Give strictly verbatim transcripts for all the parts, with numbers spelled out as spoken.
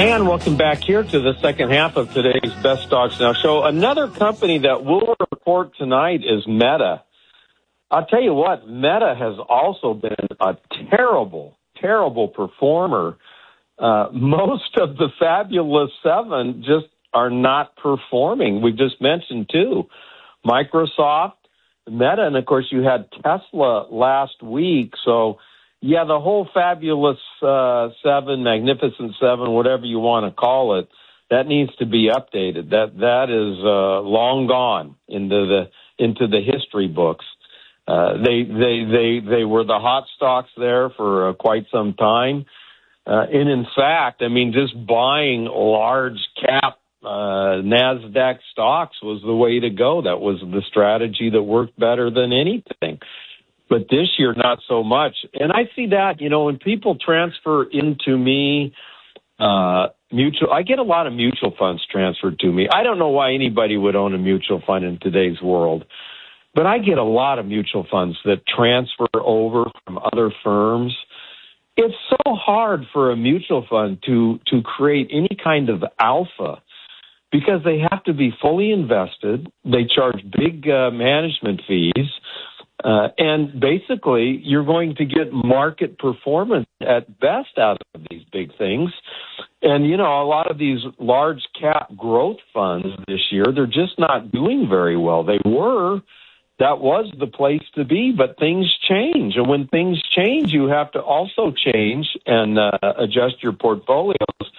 And welcome back here to the second half of today's Best Stocks Now show. Another company that will report tonight is Meta. I'll tell you what, Meta has also been a terrible, terrible performer. Uh, most of the fabulous seven just are not performing. We just mentioned two, Microsoft, Meta, and of course you had Tesla last week. So yeah, the whole fabulous uh, seven, magnificent seven, whatever you want to call it, that needs to be updated. That that is uh, long gone into the into the history books. Uh, they they they they were the hot stocks there for uh, quite some time, uh, and in fact, I mean, just buying large cap uh, NASDAQ stocks was the way to go. That was the strategy that worked better than anything. But this year, not so much. And I see that, you know, when people transfer into me, uh, mutual, I get a lot of mutual funds transferred to me. I don't know why anybody would own a mutual fund in today's world, but I get a lot of mutual funds that transfer over from other firms. It's so hard for a mutual fund to, to create any kind of alpha because they have to be fully invested. They charge big uh, management fees. Uh, and basically, you're going to get market performance at best out of these big things. And, you know, a lot of these large cap growth funds this year, they're just not doing very well. They were. That was the place to be, but things change. And when things change, you have to also change and uh, adjust your portfolios.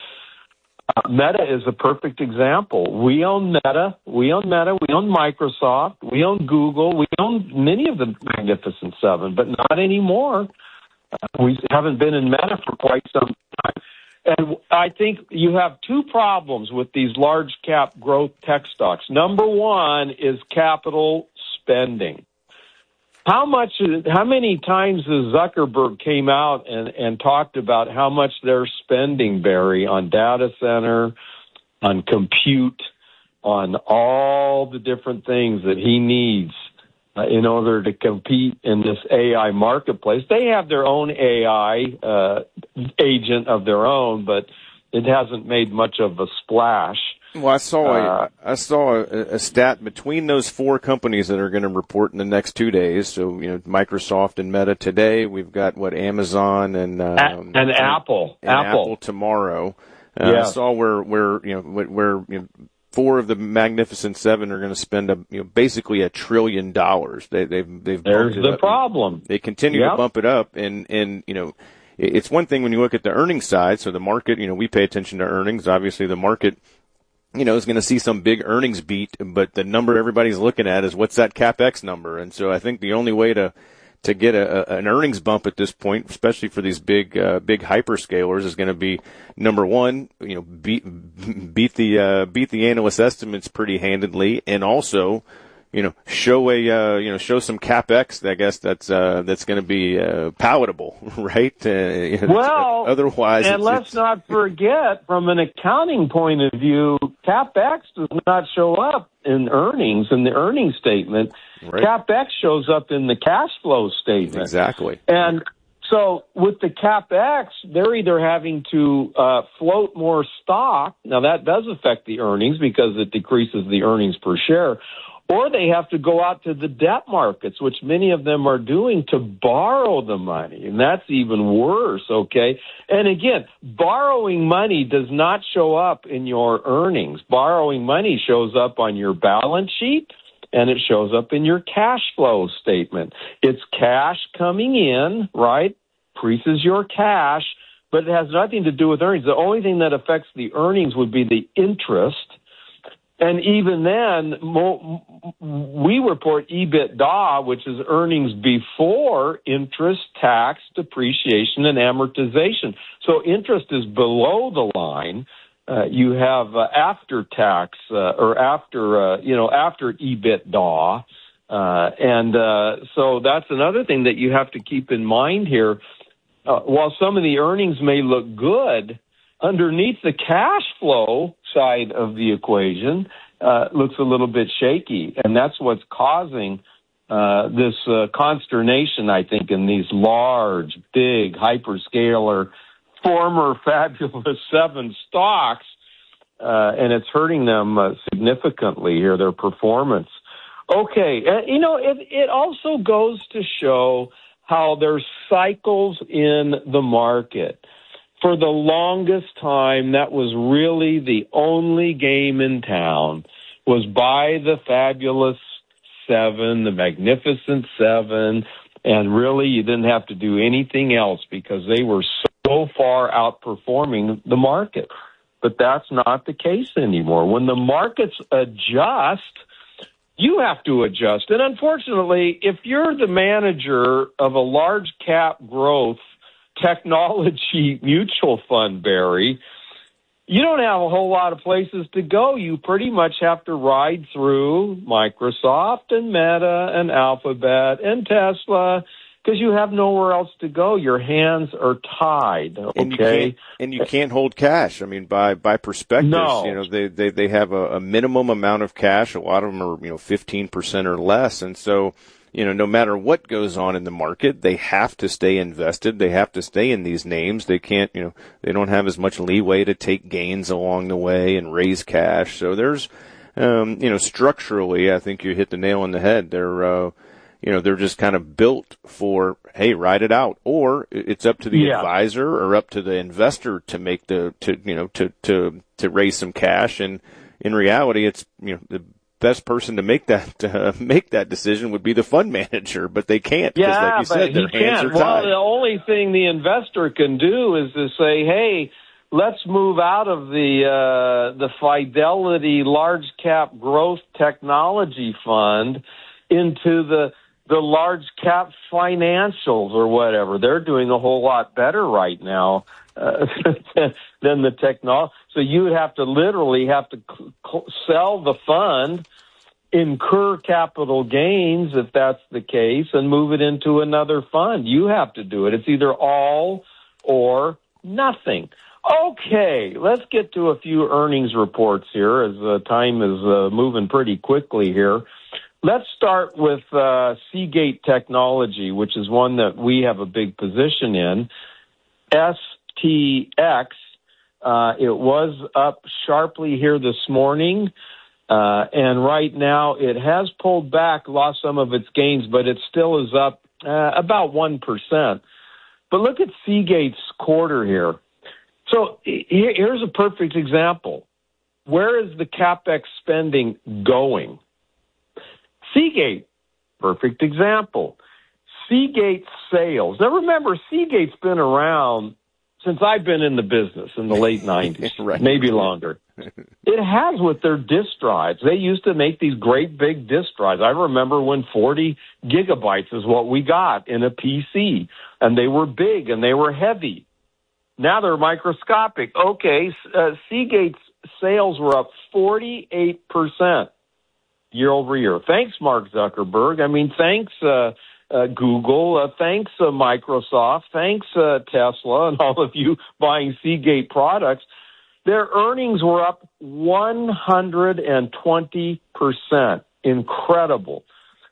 Uh, Meta is a perfect example. We own Meta, we own Meta, we own Microsoft, we own Google, we own many of the Magnificent Seven, but not anymore. Uh, we haven't been in Meta for quite some time. And I think you have two problems with these large cap growth tech stocks. Number one is capital spending. How much, how many times has Zuckerberg came out and, and talked about how much they're spending, Barry, on data center, on compute, on all the different things that he needs uh, in order to compete in this A I marketplace? They have their own A I uh, agent of their own, but it hasn't made much of a splash. Well, I saw uh, a, I saw a, a stat between those four companies that are going to report in the next two days. So, you know, Microsoft and Meta today. We've got what Amazon and um, and, and Apple, and Apple. Apple tomorrow. Uh, yeah. I saw where where you know where you know, four of the Magnificent Seven are going to spend a you know basically a trillion dollars. They they've they've there's bumped it the up. problem. They continue yep. to bump it up, and and you know. It's one thing when you look at the earnings side. So the market, you know, we pay attention to earnings. Obviously, the market, you know, is going to see some big earnings beat, but the number everybody's looking at is what's that CapEx number. And so I think the only way to, to get a, a, an earnings bump at this point, especially for these big, uh, big hyperscalers, is going to be number one, you know, beat, beat the, uh, beat the analyst estimates pretty handedly, and also, you know, show a, uh, you know, show some CapEx, I guess that's, uh, that's going to be, uh, palatable, right? Uh, well, otherwise, and it's, let's it's, not forget, from an accounting point of view, CapEx does not show up in earnings, in the earnings statement. Right. CapEx shows up in the cash flow statement. Exactly. And so with the CapEx, they're either having to, uh, float more stock. Now that does affect the earnings because it decreases the earnings per share. Or they have to go out to the debt markets, which many of them are doing, to borrow the money. And that's even worse, okay? And again, borrowing money does not show up in your earnings. Borrowing money shows up on your balance sheet, and it shows up in your cash flow statement. It's cash coming in, right? Increases your cash, but it has nothing to do with earnings. The only thing that affects the earnings would be the interest. And even then, we report EBITDA, which is earnings before interest, tax, depreciation, and amortization. So interest is below the line. Uh, you have uh, after tax uh, or after, uh, you know, after EBITDA. Uh, and uh, so that's another thing that you have to keep in mind here. Uh, while some of the earnings may look good, underneath the cash flow side of the equation uh, looks a little bit shaky, and that's what's causing uh, this uh, consternation, I think, in these large, big, hyperscaler former Fabulous Seven stocks, uh, and it's hurting them uh, significantly here, their performance. Okay, uh, you know, it, it also goes to show how there's cycles in the market. For the longest time, that was really the only game in town, was buy the Fabulous Seven, the Magnificent Seven, and really you didn't have to do anything else because they were so far outperforming the market. But that's not the case anymore. When the markets adjust, you have to adjust. And unfortunately, if you're the manager of a large cap growth technology mutual fund, Barry, you don't have a whole lot of places to go. You pretty much have to ride through Microsoft and Meta and Alphabet and Tesla because you have nowhere else to go. Your hands are tied, okay? And you can't, and you can't hold cash. I mean, by by perspectives, no. you know, they, they, they have a, a minimum amount of cash. A lot of them are, you know, fifteen percent or less. And so, you know, no matter what goes on in the market, they have to stay invested. They have to stay in these names. They can't, you know, they don't have as much leeway to take gains along the way and raise cash. So there's, um, you know, structurally, I think you hit the nail on the head. They're, uh, you know, they're just kind of built for, hey, ride it out. Or it's up to the yeah. advisor or up to the investor to make the, to, you know, to, to, to raise some cash. And in reality, it's, you know, the best person to make that, uh, make that decision would be the fund manager, but they can't. Yeah, like you said, but their he hands can't. are tied. Well, the only thing the investor can do is to say, hey, let's move out of the, uh, the Fidelity large cap growth technology fund into the, the large cap financials or whatever. They're doing a whole lot better right now uh, than the technology. So you would have to literally have to c- c- sell the fund, incur capital gains if that's the case, and move it into another fund. You have to do it. It's either all or nothing. Okay, let's get to a few earnings reports here as uh, time is uh, moving pretty quickly here. Let's start with uh, Seagate Technology, which is one that we have a big position in. S T X, uh, it was up sharply here this morning, uh, and right now it has pulled back, lost some of its gains, but it still is up uh, about one percent. But look at Seagate's quarter here. So here's a perfect example. Where is the CapEx spending going? Seagate, perfect example. Seagate sales. Now remember, Seagate's been around since I've been in the business in the late nineties, right. maybe longer. It has with their disk drives. They used to make these great big disk drives. I remember when forty gigabytes is what we got in a P C, and they were big and they were heavy. Now they're microscopic. Okay, uh, Seagate's sales were up forty-eight percent. Year over year. Thanks, Mark Zuckerberg. I mean, thanks, uh, uh, Google. Uh, thanks, uh, Microsoft. Thanks, uh, Tesla, and all of you buying Seagate products. Their earnings were up one hundred twenty percent. Incredible.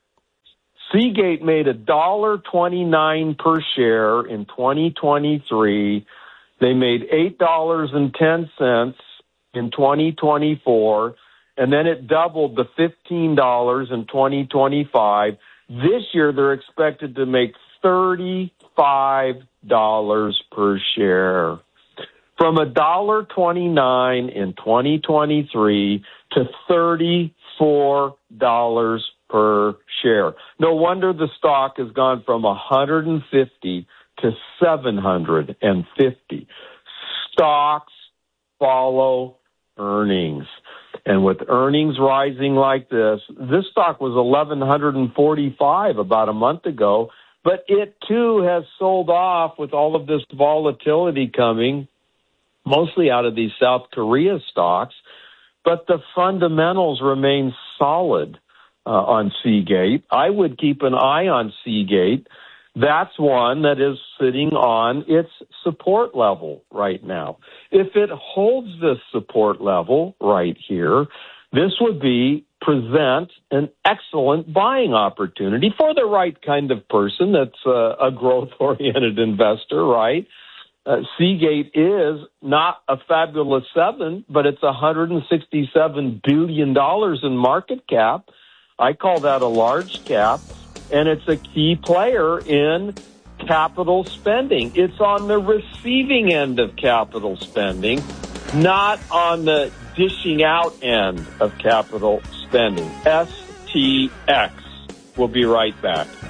Seagate made one dollar twenty-nine per share in twenty twenty-three. They made eight dollars and ten cents in twenty twenty-four. And then it doubled to fifteen dollars in twenty twenty-five. This year, they're expected to make thirty-five dollars per share. From one dollar twenty-nine in twenty twenty-three to thirty-four dollars per share. No wonder the stock has gone from one hundred fifty to seven hundred fifty. Stocks follow earnings. And with earnings rising like this, this stock was eleven forty-five about a month ago, but it too has sold off with all of this volatility coming, mostly out of these South Korea stocks. But the fundamentals remain solid uh, on Seagate. I would keep an eye on Seagate. That's one that is sitting on its support level right now. If it holds this support level right here, this would be present an excellent buying opportunity for the right kind of person that's a, a growth-oriented investor, right? Uh, Seagate is not a fabulous seven, but it's one hundred sixty-seven billion dollars in market cap. I call that a large cap, and it's a key player in capital spending. It's on the receiving end of capital spending, not on the dishing out end of capital spending. S T X. We'll be right back.